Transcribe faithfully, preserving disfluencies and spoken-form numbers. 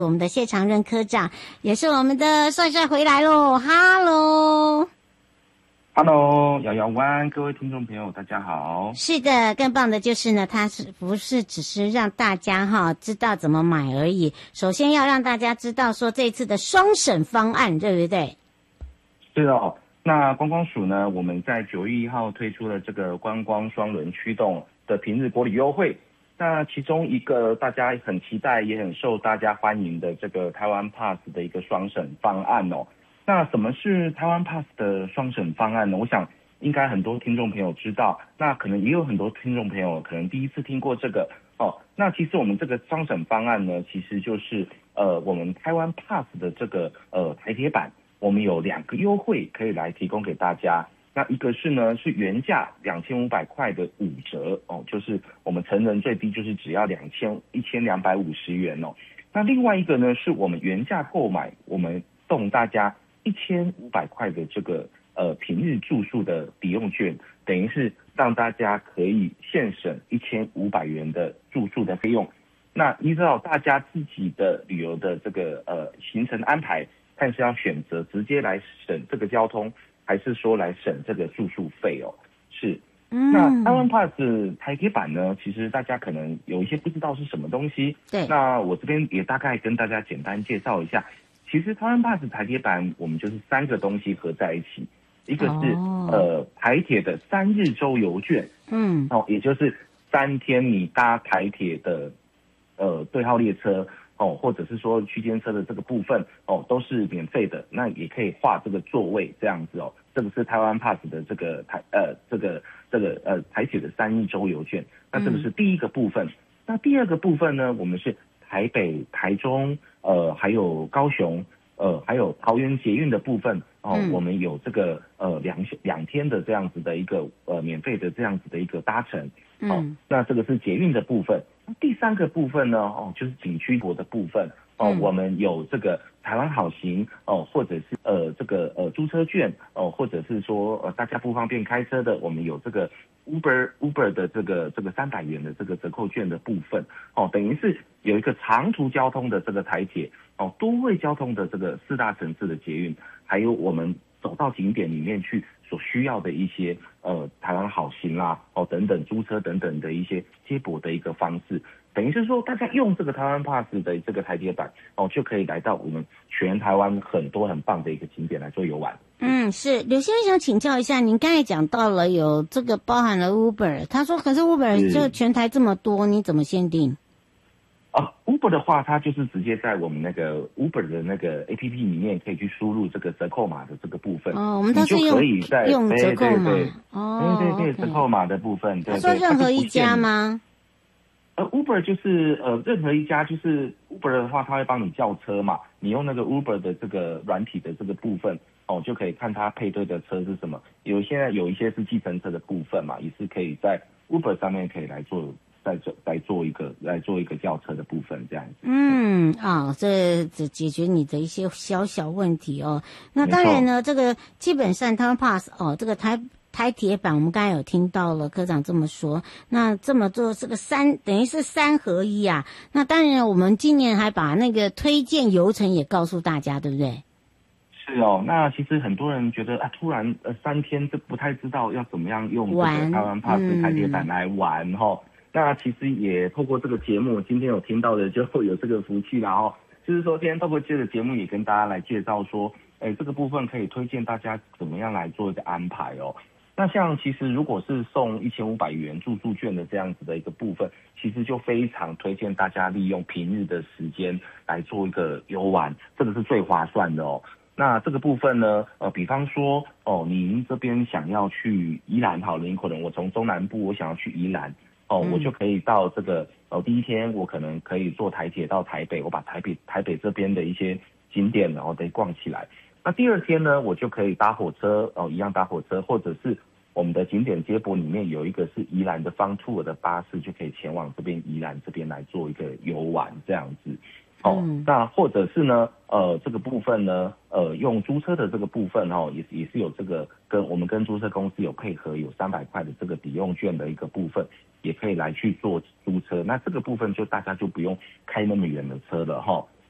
我们的谢长任科长，也是我们的帅帅回来喽，哈喽。 Hello， 瑶瑶湾，各位听众朋友，大家好。 是的，更棒的就是呢，它是不是只是让大家哈知道怎么买而已？首先要让大家知道说这次的双省方案，对不对？ 是哦，那观光署呢，我们在九月一号推出了这个观光双轮驱动的平日国旅优惠。那其中一个大家很期待，也很受大家欢迎的这个台湾 Pass 的一个双省方案哦。那什么是台湾 Pass 的双省方案呢？我想应该很多听众朋友知道，那可能也有很多听众朋友可能第一次听过这个哦。那其实我们这个双省方案呢，其实就是呃我们台湾 Pass 的这个呃台铁版，我们有两个优惠可以来提供给大家。那一个是呢是原价两千五百块的五折哦，就是我们成人最低就是只要两千一千两百五十元哦。那另外一个呢是我们原价购买，我们送大家一千五百块的这个呃平日住宿的抵用券，等于是让大家可以现省一千五百元的住宿的费用。那依照大家自己的旅游的这个呃行程安排，看是要选择直接来省这个交通，还是说来省这个住宿费哦。是。 嗯， 那台湾 Pass 台铁版呢，其实大家可能有一些不知道是什么东西。 对。 那我这边也大概跟大家简单介绍一下。其实台湾 Pass 台铁版我们就是三个东西合在一起，一个是、哦、呃台铁的三日周游券，嗯，哦，也就是三天你搭台铁的呃对号列车哦，或者是说区间车的这个部分哦，都是免费的，那也可以划这个座位这样子哦。这个是台湾 Pass 的这个台呃这个这个呃台铁的三日周游券，那这个是第一个部分。嗯、那第二个部分呢，我们是台北、台中。呃，还有高雄，呃，还有桃园捷运的部分哦，嗯、我们有这个呃两两天的这样子的一个呃免费的这样子的一个搭乘，哦，嗯、那这个是捷运的部分。第三个部分呢，哦，就是景区国的部分哦，嗯、我们有这个台湾好行哦，或者是呃这个呃租车券哦，或者是说呃大家不方便开车的，我们有这个 Uber Uber 的这个这个三百元的这个折扣券的部分哦，等于是有一个长途交通的这个台铁哦，多位交通的这个四大城市的捷运，还有我们走到景点里面去所需要的一些呃台湾好行啦哦等等租车等等的一些接驳的一个方式，等于是说大家用这个台湾 Pass 的这个台铁版哦，就可以来到我们全台湾很多很棒的一个景点来做游玩。 嗯，是刘先生想请教一下，您刚才讲到了有这个包含了 Uber， 他说可是 Uber 就全台这么多，你怎么限定？ 啊 ，Uber 的话，它就是直接在我们那个 Uber 的那个 A P P 里面可以去输入这个折扣码的这个部分。 哦，我们都是用可以在用折扣码。 对对对哦， 对对对，折扣码的部分。对对。 他说任何一家吗？ 呃 ，Uber 就是呃任何一家，就是 Uber 的话，它会帮你叫车嘛，你用那个 Uber 的这个软体的这个部分哦，就可以看它配对的车是什么。有现在有一些是计程车的部分嘛，也是可以在 Uber 上面可以来做。再做再做一个来做一个轿车的部分，这样子。 嗯啊、哦，这这解决你的一些小小问题哦。那当然呢，这个基本上台湾 Pass 哦，这个台台铁版我们刚才有听到了科长这么说。那这么做这个三等于是三合一啊。那当然，我们今年还把那个推荐游程也告诉大家，对不对？ 是哦，那其实很多人觉得啊，突然呃三天就不太知道要怎么样用这个台湾 Pass 台铁版来玩哈。嗯那其实也透过这个节目，今天有听到的就会有这个福气啦哦。就是说，今天透过这个节目也跟大家来介绍说，哎，这个部分可以推荐大家怎么样来做一个安排哦。那像其实如果是送一千五百元住宿券的这样子的一个部分，其实就非常推荐大家利用平日的时间来做一个游玩，这个是最划算的哦。那这个部分呢，呃，比方说哦，您这边想要去宜兰好了，你可能我从中南部我想要去宜兰。哦，我就可以到这个呃，第一天我可能可以坐台铁到台北，我把台北台北这边的一些景点然后得逛起来。那第二天呢，我就可以搭火车哦，一样搭火车，或者是我们的景点接驳里面有一个是宜兰的方tour的巴士，就可以前往这边宜兰这边来做一个游玩这样子。哦，嗯、那或者是呢，呃，这个部分呢，呃，用租车的这个部分哦，也也是有这个跟我们跟租车公司有配合，有三百块的这个抵用券的一个部分，也可以来去做租车。那这个部分就大家就不用开那么远的车了哈、哦。